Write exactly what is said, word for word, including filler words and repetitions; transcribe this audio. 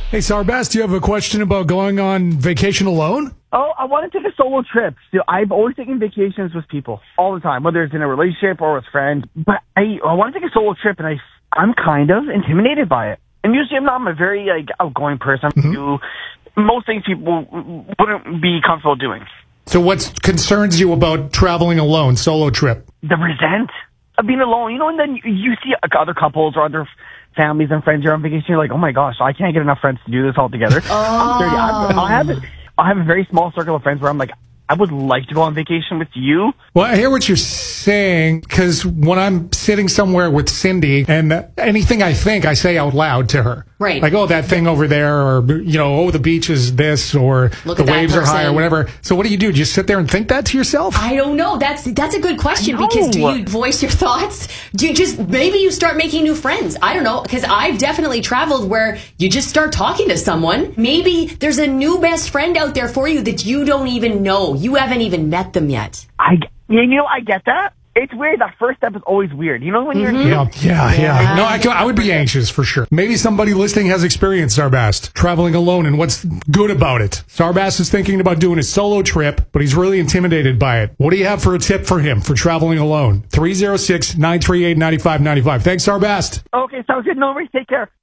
Hey, Sarbast, do you have a question about going on vacation alone? Oh, I want to take a solo trip. So I've always taken vacations with people all the time, whether it's in a relationship or with friends. But I, I want to take a solo trip, and I, I'm kind of intimidated by it. And usually I'm not I'm a very like outgoing person. Mm-hmm. Do most things people wouldn't be comfortable doing. So what concerns you about traveling alone, solo trip? The resent of being alone. You know, and then you, you see other couples or other families and friends are on vacation. You're like, oh my gosh, I can't get enough friends to do this all together. Oh. I, I have a, I have a very small circle of friends where I'm like, I would like to go on vacation with you. Well, I hear what you're saying, because when I'm sitting somewhere with Cindy and anything I think, I say out loud to her. Right. Like, oh, that thing over there, or, you know, oh, the beach is this, or Look the at that waves are high, or person. whatever. So what do you do? Do you sit there and think that to yourself? I don't know. That's that's a good question, because do you voice your thoughts? Do you just, maybe you start making new friends? I don't know, because I've definitely traveled where you just start talking to someone. Maybe there's a new best friend out there for you that you don't even know. You haven't even met them yet. I, you know, I get that. It's weird. That first step is always weird. You know when you're... Yeah, yeah, yeah. No, I, I would be anxious for sure. Maybe somebody listening has experience, Sarbast, traveling alone, and what's good about it. Sarbast is thinking about doing a solo trip, but he's really intimidated by it. What do you have for a tip for him for traveling alone? three oh six, nine three eight, nine five nine five. Thanks, Sarbast. Okay, sounds good. No worries. Take care.